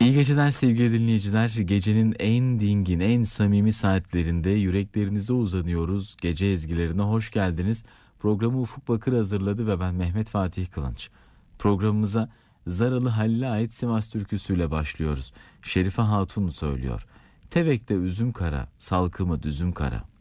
İyi geceler sevgili dinleyiciler. Gecenin en dingin, en samimi saatlerinde yüreklerinize uzanıyoruz. Gece ezgilerine hoş geldiniz. Programı Ufuk Bakır hazırladı ve ben Mehmet Fatih Kılınç. Programımıza Zaralı Halil'e ait Sivas türküsüyle başlıyoruz. Şerife Hatun söylüyor. Tevek'te üzüm kara, salkımı düzüm kara.